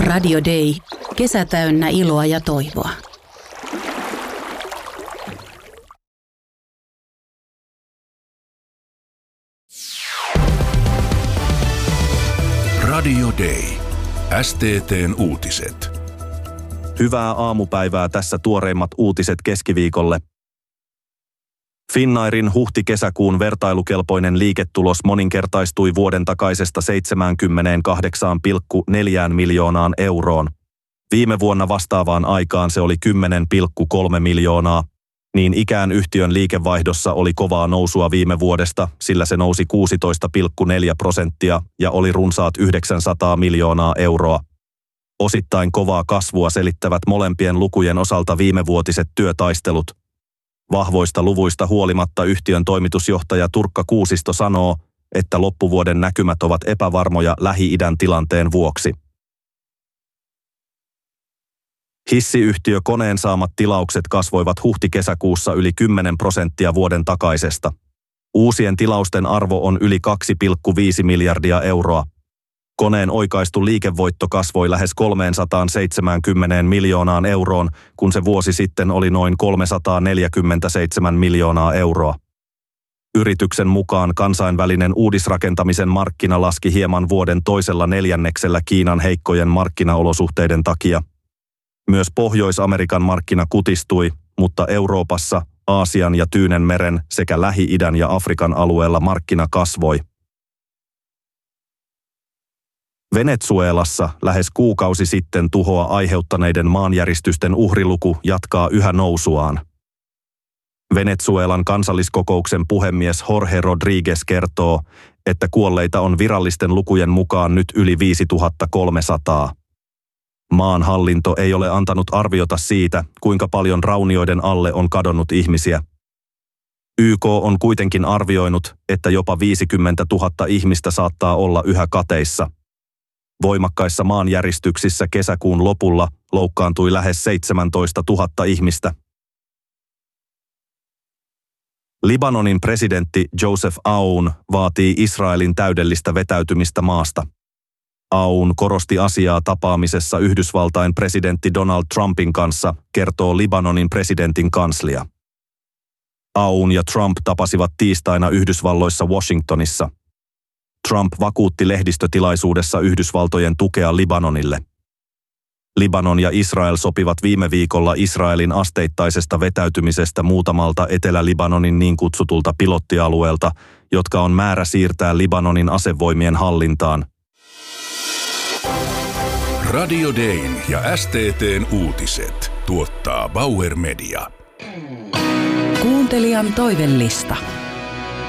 Radio Day. Kesä täynnä iloa ja toivoa. Radio Day. STT:n uutiset. Hyvää aamupäivää, tässä tuoreimmat uutiset keskiviikolle. Finnairin huhti-kesäkuun vertailukelpoinen liiketulos moninkertaistui vuoden takaisesta 78,4 miljoonaan euroon. Viime vuonna vastaavaan aikaan se oli 10,3 miljoonaa. Niin ikään yhtiön liikevaihdossa oli kovaa nousua viime vuodesta, sillä se nousi 16,4% ja oli runsaat 900 miljoonaa euroa. Osittain kovaa kasvua selittävät molempien lukujen osalta viimevuotiset työtaistelut. Vahvoista luvuista huolimatta yhtiön toimitusjohtaja Turkka Kuusisto sanoo, että loppuvuoden näkymät ovat epävarmoja Lähi-idän tilanteen vuoksi. Hissiyhtiö Koneen saamat tilaukset kasvoivat huhti-kesäkuussa yli 10% vuoden takaisesta. Uusien tilausten arvo on yli 2,5 miljardia euroa. Koneen oikaistu liikevoitto kasvoi lähes 370 miljoonaan euroon, kun se vuosi sitten oli noin 347 miljoonaa euroa. Yrityksen mukaan kansainvälinen uudisrakentamisen markkina laski hieman vuoden toisella neljänneksellä Kiinan heikkojen markkinaolosuhteiden takia. Myös Pohjois-Amerikan markkina kutistui, mutta Euroopassa, Aasian ja Tyynenmeren sekä Lähi-idän ja Afrikan alueella markkina kasvoi. Venezuelassa lähes kuukausi sitten tuhoa aiheuttaneiden maanjäristysten uhriluku jatkaa yhä nousuaan. Venezuelan kansalliskokouksen puhemies Jorge Rodríguez kertoo, että kuolleita on virallisten lukujen mukaan nyt yli 5300. Maan hallinto ei ole antanut arviota siitä, kuinka paljon raunioiden alle on kadonnut ihmisiä. YK on kuitenkin arvioinut, että jopa 50 000 ihmistä saattaa olla yhä kateissa. Voimakkaissa maanjäristyksissä kesäkuun lopulla loukkaantui lähes 17 000 ihmistä. Libanonin presidentti Joseph Aoun vaatii Israelin täydellistä vetäytymistä maasta. Aoun korosti asiaa tapaamisessa Yhdysvaltain presidentti Donald Trumpin kanssa, kertoo Libanonin presidentin kanslia. Aoun ja Trump tapasivat tiistaina Yhdysvalloissa Washingtonissa. Trump vakuutti lehdistötilaisuudessa Yhdysvaltojen tukea Libanonille. Libanon ja Israel sopivat viime viikolla Israelin asteittaisesta vetäytymisestä muutamalta Etelä-Libanonin niin kutsutulta pilottialueelta, jotka on määrä siirtää Libanonin asevoimien hallintaan. Radio Dayn ja STT:n uutiset tuottaa Bauer Media. Kuuntelijan toivellista.